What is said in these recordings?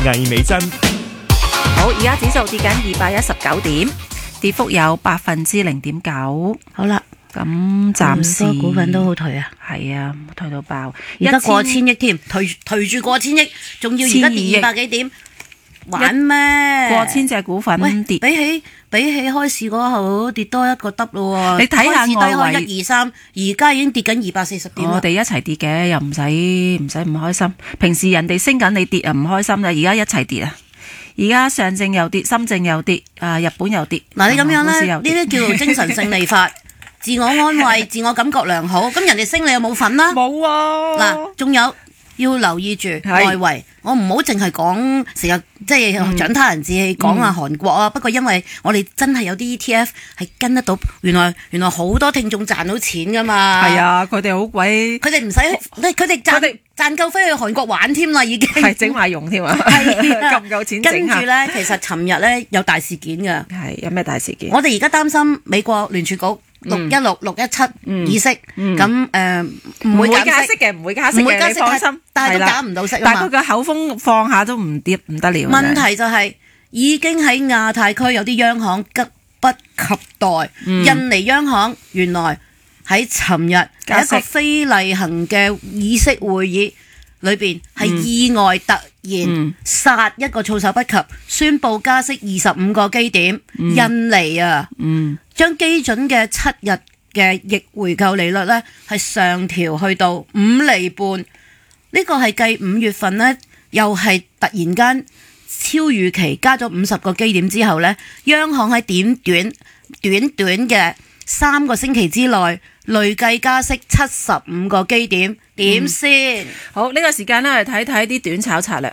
魏美珍。 好，而家指數跌緊219點，跌幅有0.9%。 好啦， 咁暫時股份都好頹啊， 係啊，退到爆， 而家過千億添，頹住過千億，仲要而家跌200幾點，玩咩？ 過千隻股份跌， 比起開市嗰後跌多一個得咯喎。 你睇下外圍1、2、3，而家已經跌緊240點。 我哋一齊跌嘅，又唔使唔開心。平時人哋升緊，你跌啊唔開心啦，而家一齊跌啊！而家上證又跌，深證又跌，日本又跌。 嗱，你咁樣咧，呢啲叫做精神勝利法，自我安慰，自我感覺良好。咁人哋升，你有冇份啦？ 冇啊！ 嗱，仲有要留意住外圍，我唔好淨係講成日即係長他人志氣講啊韓國啊。不過因為我哋真係有啲 ETF 係跟得到，原來好多聽眾賺到錢噶嘛。 係啊，佢哋好鬼， 佢哋唔使，佢哋賺夠飛去韓國玩添啦，已經係整埋用添啊！夠唔夠錢整下？ 跟住咧，其實尋日咧有大事件㗎。 係有咩大事件？ 我哋而家擔心美國聯儲局616、617議息，咁唔會加息嘅， 唔會加息嘅，你放心。 但係都減唔到息啊嘛。 但係佢個口風放下都唔跌唔得了。 問題就係已經喺亞太區有啲央行急不及待，印尼央行原來喺尋日一個非例行嘅議息會議裏邊係意外突然殺一個措手不及，宣布加息25個基點。印尼啊，將基準嘅7日嘅逆回購利率咧係上調去到5厘半。呢個係繼5月份呢，又係突然間超預期加咗50個基點之後呢，央行喺短嘅3個星期之內累計加息75個基點，點先？ 好，呢個時間呢，嚟睇睇啲短炒策略。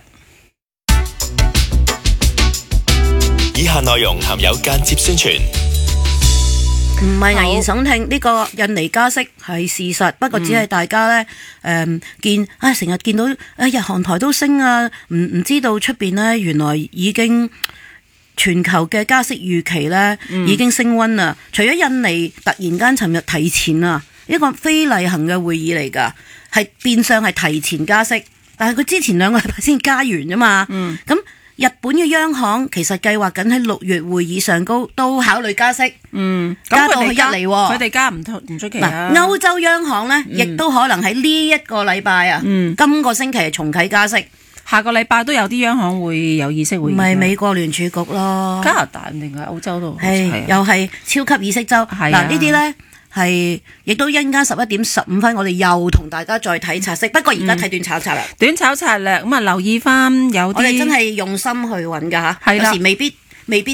以下內容含有間接宣傳， 唔係危言聳聽，呢個印尼加息係事實，不過只係大家咧成日見到日韓台都升啊，唔知道出邊咧原來已經全球嘅加息預期咧已經升溫啦。除咗印尼突然間尋日提前啊，一個非例行嘅會議嚟㗎，係變相係提前加息，但係佢之前2個禮拜先加完啫嘛。咁日本嘅央行其實計劃緊喺6月會議上都考慮加息，加到去1厘。 佢哋加唔出奇啊。 歐洲央行咧，亦都可能喺呢一個禮拜啊，今個星期重啟加息。 下個禮拜都有啲央行會有議息會議。 唔係美國聯儲局咯， 加拿大定係歐洲都係又係超級議息週。嗱呢啲咧係亦都陣間11點15分，我哋又同大家再睇拆息。不過而家睇短炒策略， 短炒策略咁啊，留意翻有啲我哋真係用心去揾㗎嚇，有時未必。